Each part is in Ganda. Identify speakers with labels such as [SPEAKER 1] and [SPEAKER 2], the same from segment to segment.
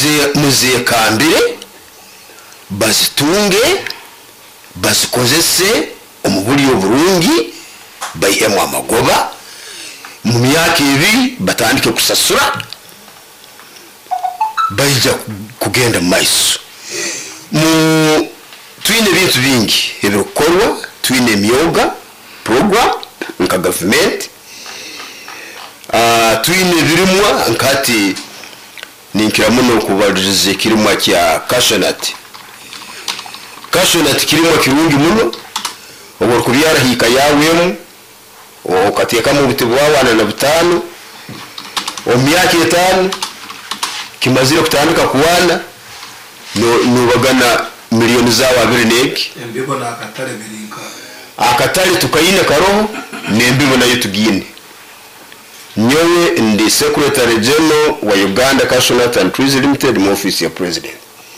[SPEAKER 1] muzekambire bazitunge bazikozese omubuli oburungi bayemu amagoba mu myaka ibiri batandike kusasura bayija kugenda mu maiso twine bintu bingi ebikorwa twine emyoga program nka government twine birimwa nkati ninkira muno kubaliriza ekirimwa kya cashewnut kirimwa kirungi muno obwo kubyara hika yawemu okateeka mu buti bwawana na butano omyaka 5 kimazire kutandika kuwana nubagana miliyoni zawe 2
[SPEAKER 2] embibo na akatale birinka
[SPEAKER 1] akatale tukayine karoho nembibo nayo tugine nyowe ndi Secretary General wa Uganda Cashewnut and Trees Limited mu office ya President.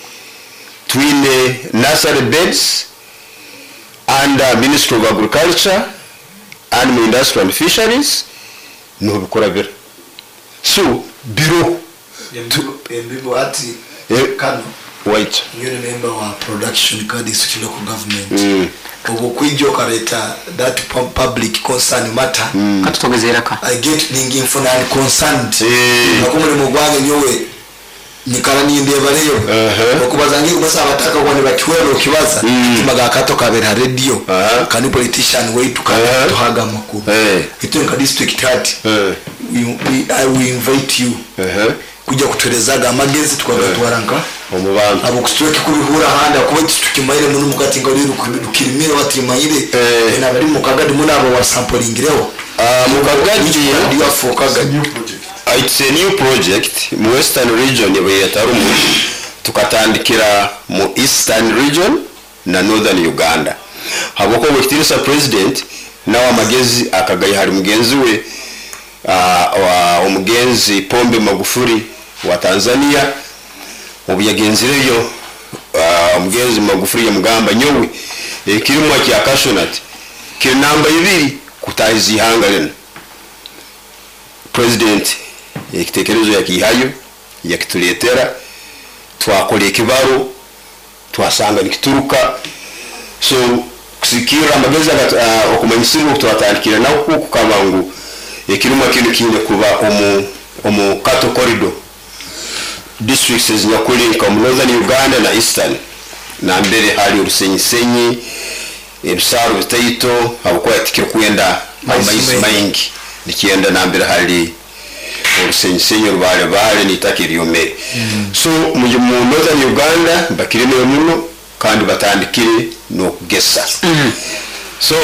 [SPEAKER 1] Twine nursery beds under Ministry of Agriculture, Animal Industry and Fisheries no bikora bira. So biro
[SPEAKER 2] embibo ati kano
[SPEAKER 1] white
[SPEAKER 2] you're a member of production card is local government obukwijo kareta that public concern matter
[SPEAKER 3] katutogezeraka
[SPEAKER 2] I get ningi mfuna concerned nakumule mugwange nyowe nikala nindeba leyo okubaza ngi kubasa abataka kwani bakiwero kibaza kimaga akato kabera radio kani politician way tuhaga makuru ituka district hat I will invite you kujya kuturezaga amagezi tukagatwaranka
[SPEAKER 1] omubantu
[SPEAKER 2] abo kustroke kubihura handa kuba tukimayire muri mukati ngo rukirimire batimayire na bari mukagadi muri abo wa sampling reho
[SPEAKER 1] mukagadi
[SPEAKER 2] ya fokaga
[SPEAKER 1] it's a new project mu western region ya Tarumu tukatandikira mu eastern region na northern Uganda haboko wikitirisa president nawa magezi akagaye hari mugenzi we wa umugenzi Pombe Magufuli wa Tanzania obuyagenzireyo umugenzi Magufuli ya mugamba nyowe kirimwa kya cashewnut kiri namba 2 kutahizi hangalena president ekitekerezo yakihayo yakituletera twakole kibaro twasanga nikituruka so kusikira amagezi okumanyisiru twatandikira nawo kukabangu ekiruma kine kuba omu Kato corridor districts nyakuri ka northern Uganda na eastern na mbere hali urusenyi ebisaro bitaito abukwa tikira kwenda amaisi maingi nikienda na mbere hali urusenyi rubale nitakiri yomere so mu northern Uganda bakirime muno kandi batandikire no kugesa so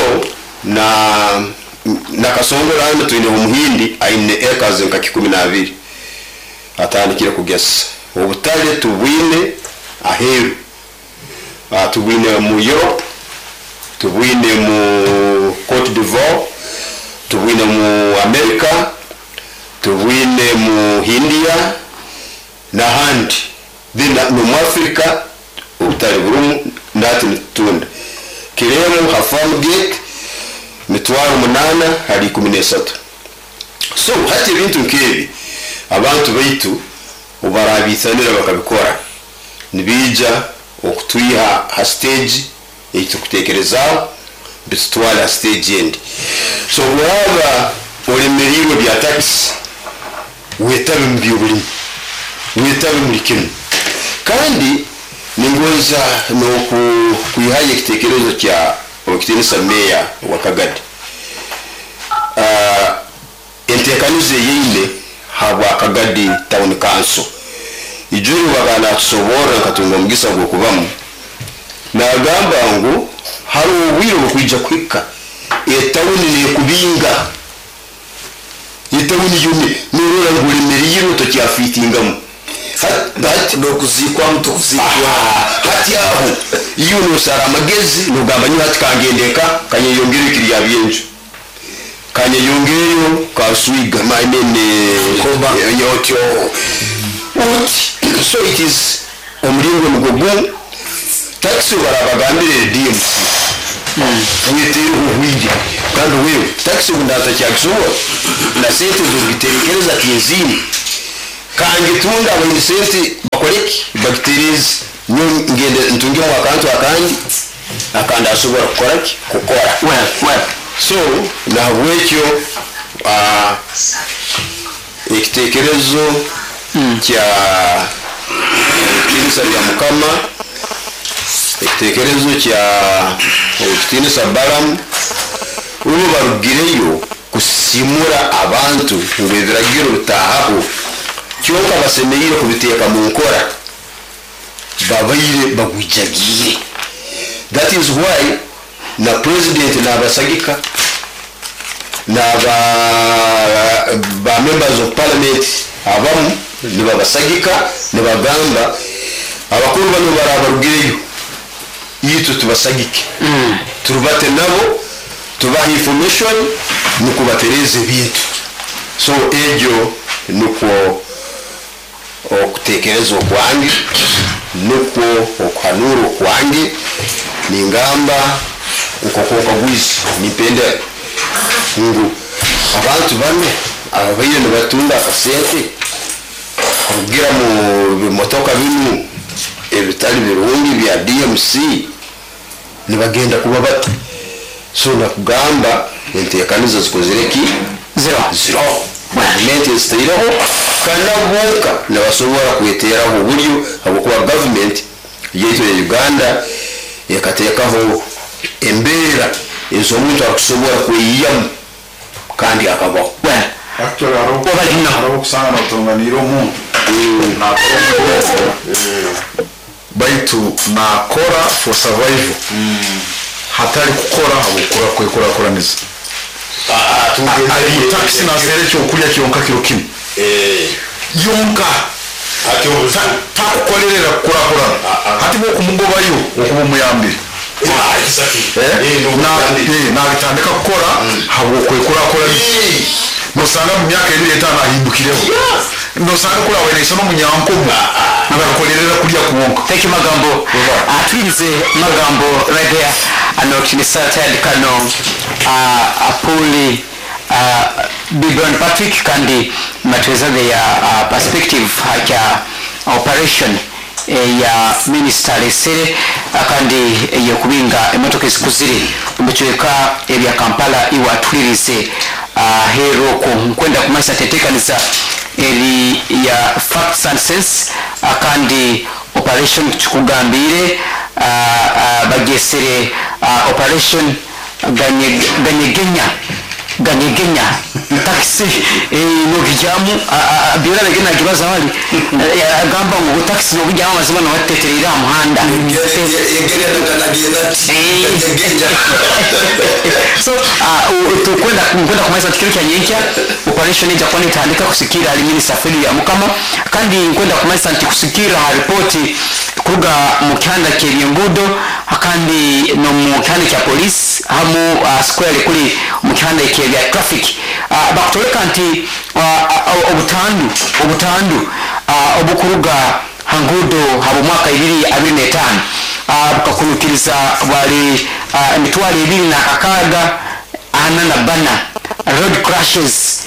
[SPEAKER 1] na kasongo rando twine umuhindi aine acres nka 12 atandikire kugesa obutale tubwine aheru tubwine mu Europe tubwine mu Cote d'Ivoire tubwine mu America tubwine mu India na handi bina mu Africa obutale burumu ndati tunda kiremo ha farm gate mitwaro 8 hadi 13 so hati bintu nkebi abantu baitu ubarabitsanira bakabikora nibija okutwiha ha stage itukutekereza bitwala stage end so waba olemeriro bya tax wetabe mbiyubuli wetabe mulikino kandi ningoza no kuyihaye kitekerezo kya okitinisa meya wa Kagadi entekanize yine habwa Kagadi town council ijuru bagana tusobora katunga mugisa gwo kubamu na gamba ngo hari ubwiro bukwijja kwika etawuni ne kubinga etawuni yune nurura ngulemeriro to kyafitingamu that no kuzikwa mtu kuzikwa hati aho iyo no sara magezi no gamba nyu hati kangendeka kanyeyongere kiri yabyenjo kanyeyongeyo kaswiga mainene komba yotyo so it is omringo mugogo taxi barabagambire DMC mwitero uwindi kandi wewe taxi undata cyakso na sente zo bitekereza tiyezini kange tunda abanyesenti bakoreki bacteries ngende ntunge mu akantu akangi akanda asobora kukora
[SPEAKER 3] well
[SPEAKER 1] so nabwekyo ekitekerezo kya ekitiinisa bya mukama ekitekerezo kya ekitiinisa Balamu ubu barugireyo kusimura abantu ngo ebiragiro bitahaho kyonka basemereire kubiteeka mu nkora babaire bagwijagire. That is why na president n'abasagika ba members of parliament abamu nibabasagika nibagamba abakuru bano barabarugireyo yitu tubasagike turubate nabo tubaha information nukubatereze bintu. So ejo nuko okutekereza okwange nuko okuhanura okwange ningamba ukokokagwizi nipende ngo abantu bane ababaire nibatunda akasente kugira mu bimotoka binu ebitali birungi bya DMC nibagenda kuba bato. So nakugamba entekanizo zikozereki zero mente stayiraho kana buka nabasobora kweteraho uburyo abukuba government yetu ya Uganda yakatekaho embera izo muntu akusobora kuyiyamu kandi akabaho.
[SPEAKER 4] Actually aro kusanga notonganiro muntu baitu nakora for survival hatari kukora abukora koraniza ari taxi na sere cyo kurya cyonka kiro kimwe yonka atyo takukolerera kora hati bo kumugobayo okuba muyambire na bitandika gukora habo kwekora nosanga mu myaka iri etana ahindukireho nosanga kuri abene isomo munyankomo nagakolerera kurya kuwonka.
[SPEAKER 3] Thank you magambo atwinze magambo right there anokinisa child kano apuli Bibron Patrick kandi matweza ya perspective haka operation ya minister lesere akandi yakubinga emotoka isikuzire umuchweka ebya Kampala iwatwirize hero ko kwenda kumasa tetekaniza eri ya facts and sense akandi operation chukugambire bagesere operation ganyegenya taxi nogijamu bira legena kibaza wali agamba ngo taxi nogijamu mazima no wateterera muhanda so tukwenda kumaliza tikiro kya nyenkia operation ya kwani itaandika kusikira alimini safari ya mukama kandi kwenda kumaliza kusikira ripoti kuga mukanda kyengudo akandi no mukanda kya police hamu square kuli mukanda kya traffic bakutoleka nti obutandu obukuruga hangudo habo mwaka 2025 bukakulukiriza bwali mitwali 26 anana bana road crashes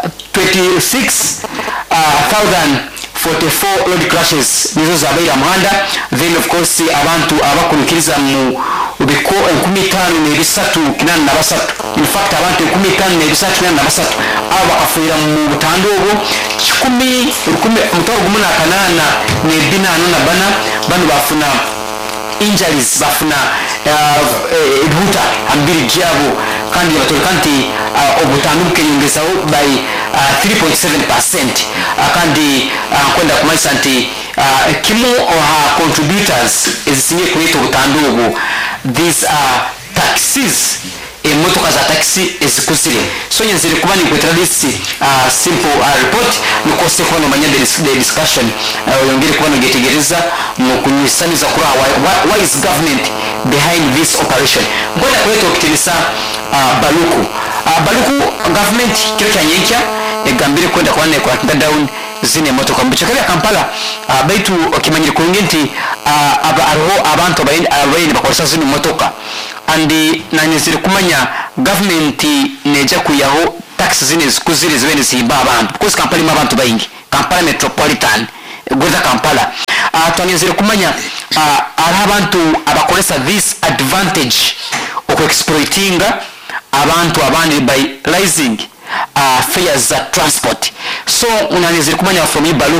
[SPEAKER 3] 26,044 road crashes nizo zabaira muhanda. Then of course abantu abakulukiriza mu ubiko 15 kinana na basatu in fact abantu 15 kinana na basatu aba bakafuira mu butando obo 10 mutoro gumuna kanana ne binano na banu bafuna injuries bafuna buta ambiri jabo kandi batolikanti obutando kenyongezaho by 3.7% kandi kwenda kumaliza nti kimo oha contributors ezisinye kuleeta obutando obo. These are taxis emotoka za taxi ezikuzire so nyenzire kubani kwetera this simple report nukose kuno manya the discussion yongere kubano getegereza mu kunyisaniza kuri why is government behind this operation ngoja kweto kutilisa baluku government kile kyanyenkia egambire kwenda kwane kwa down zine motoka mbicho kale Kampala baitu okimanyire kungenti abantu abayini bakoresa zine motoka andi nanyezire kumanya government neja kuyaho tax zine zikuzire zibene zihimba abantu because Kampala ima abantu bayingi Kampala Metropolitan Greater Kampala twanyezere kumanya ari abantu abakolesa this advantage exploitinga abantu abandi by rising fares za transport so unanyezere kumanya from Ibalu